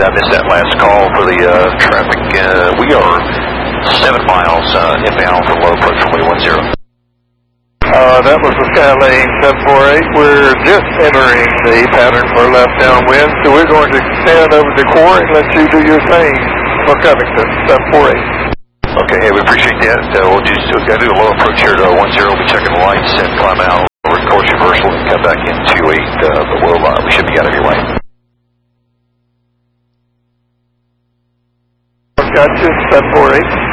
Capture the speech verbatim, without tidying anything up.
I missed that last call for the uh, traffic. Uh, we are seven miles uh, inbound for low approach runway one zero. Uh, that was the Skylane seven four eight. We're just entering the pattern for left downwind, so we're going to stand over the core and let you do your thing for Covington seven four eight. Okay, hey, we appreciate that. Uh, we'll just uh, gotta do a low approach here to one zero. We'll be checking the lights and climb out, or course reversal, and come back in two eight. Uh, but we'll, uh, we should be out of your way. Gotcha, seven four eight.